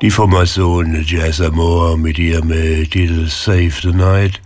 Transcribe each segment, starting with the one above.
Die Formation Jazz Amore mit ihrem Titel Save the Night.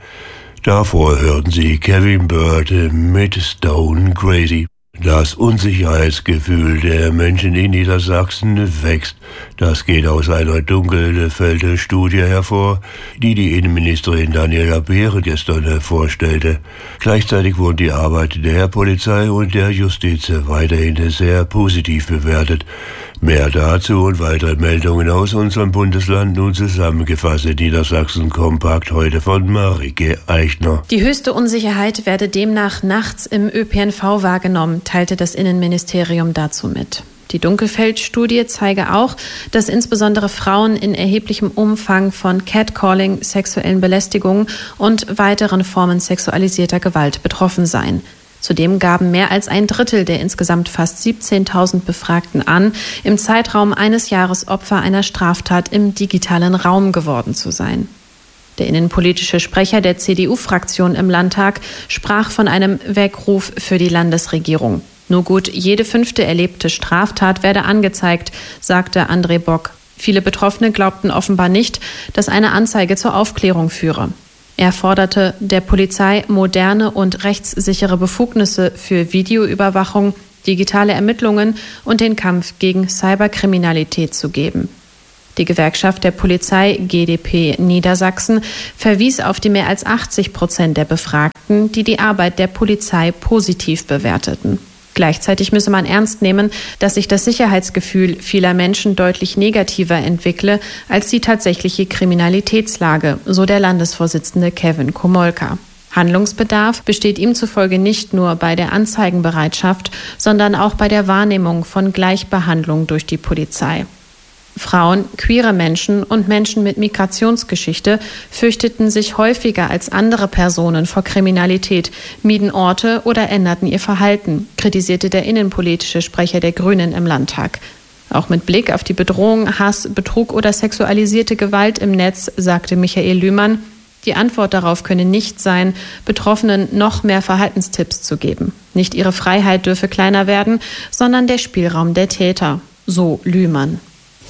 Davor hörten Sie Kevin Bird mit Stone Crazy. Das Unsicherheitsgefühl der Menschen in Niedersachsen wächst. Das geht aus einer Dunkelfelder-Studie hervor, die Innenministerin Daniela Beere gestern vorstellte. Gleichzeitig wurden die Arbeit der Polizei und der Justiz weiterhin sehr positiv bewertet. Mehr dazu und weitere Meldungen aus unserem Bundesland nun zusammengefasst in Niedersachsen Kompakt heute von Marike Eichner. Die höchste Unsicherheit werde demnach nachts im ÖPNV wahrgenommen, teilte das Innenministerium dazu mit. Die Dunkelfeld-Studie zeige auch, dass insbesondere Frauen in erheblichem Umfang von Catcalling, sexuellen Belästigungen und weiteren Formen sexualisierter Gewalt betroffen seien. Zudem gaben mehr als ein Drittel der insgesamt fast 17.000 Befragten an, im Zeitraum eines Jahres Opfer einer Straftat im digitalen Raum geworden zu sein. Der innenpolitische Sprecher der CDU-Fraktion im Landtag sprach von einem Weckruf für die Landesregierung. Nur gut jede 5. erlebte Straftat werde angezeigt, sagte André Bock. Viele Betroffene glaubten offenbar nicht, dass eine Anzeige zur Aufklärung führe. Er forderte der Polizei moderne und rechtssichere Befugnisse für Videoüberwachung, digitale Ermittlungen und den Kampf gegen Cyberkriminalität zu geben. Die Gewerkschaft der Polizei GdP Niedersachsen verwies auf die mehr als 80% der Befragten, die die Arbeit der Polizei positiv bewerteten. Gleichzeitig müsse man ernst nehmen, dass sich das Sicherheitsgefühl vieler Menschen deutlich negativer entwickle als die tatsächliche Kriminalitätslage, so der Landesvorsitzende Kevin Komolka. Handlungsbedarf besteht ihm zufolge nicht nur bei der Anzeigenbereitschaft, sondern auch bei der Wahrnehmung von Gleichbehandlung durch die Polizei. Frauen, queere Menschen und Menschen mit Migrationsgeschichte fürchteten sich häufiger als andere Personen vor Kriminalität, mieden Orte oder änderten ihr Verhalten, kritisierte der innenpolitische Sprecher der Grünen im Landtag. Auch mit Blick auf die Bedrohung, Hass, Betrug oder sexualisierte Gewalt im Netz, sagte Michael Lühmann, die Antwort darauf könne nicht sein, Betroffenen noch mehr Verhaltenstipps zu geben. Nicht ihre Freiheit dürfe kleiner werden, sondern der Spielraum der Täter, so Lühmann.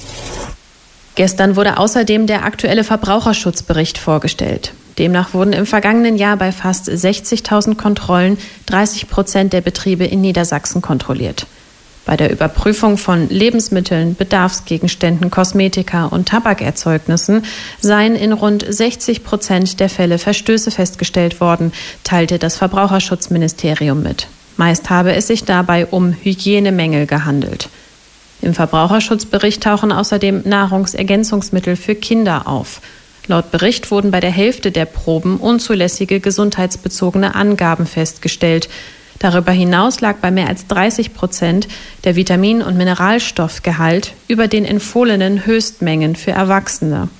Gestern wurde außerdem der aktuelle Verbraucherschutzbericht vorgestellt. Demnach wurden im vergangenen Jahr bei fast 60.000 Kontrollen 30% der Betriebe in Niedersachsen kontrolliert. Bei der Überprüfung von Lebensmitteln, Bedarfsgegenständen, Kosmetika und Tabakerzeugnissen seien in rund 60% der Fälle Verstöße festgestellt worden, teilte das Verbraucherschutzministerium mit. Meist habe es sich dabei um Hygienemängel gehandelt. Im Verbraucherschutzbericht tauchen außerdem Nahrungsergänzungsmittel für Kinder auf. Laut Bericht wurden bei der Hälfte der Proben unzulässige gesundheitsbezogene Angaben festgestellt. Darüber hinaus lag bei mehr als 30% der Vitamin- und Mineralstoffgehalt über den empfohlenen Höchstmengen für Erwachsene.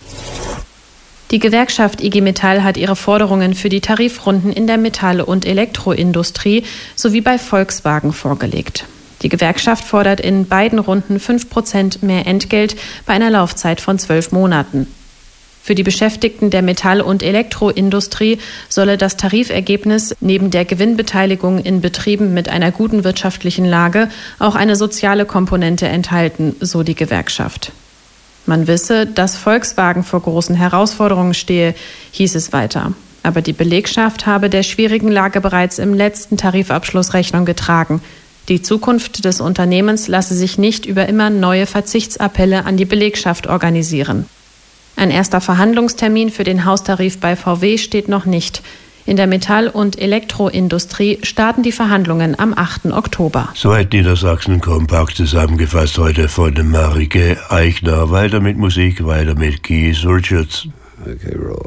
Die Gewerkschaft IG Metall hat ihre Forderungen für die Tarifrunden in der Metall- und Elektroindustrie sowie bei Volkswagen vorgelegt. Die Gewerkschaft fordert in beiden Runden 5% mehr Entgelt bei einer Laufzeit von 12 Monaten. Für die Beschäftigten der Metall- und Elektroindustrie solle das Tarifergebnis neben der Gewinnbeteiligung in Betrieben mit einer guten wirtschaftlichen Lage auch eine soziale Komponente enthalten, so die Gewerkschaft. Man wisse, dass Volkswagen vor großen Herausforderungen stehe, hieß es weiter. Aber die Belegschaft habe der schwierigen Lage bereits im letzten Tarifabschluss Rechnung getragen. Die Zukunft des Unternehmens lasse sich nicht über immer neue Verzichtsappelle an die Belegschaft organisieren. Ein erster Verhandlungstermin für den Haustarif bei VW steht noch nicht. In der Metall- und Elektroindustrie starten die Verhandlungen am 8. Oktober. Soweit Niedersachsen Kompakt zusammengefasst heute von Marike Eichner. Weiter mit Musik, weiter mit Keith Richards. Okay, roll.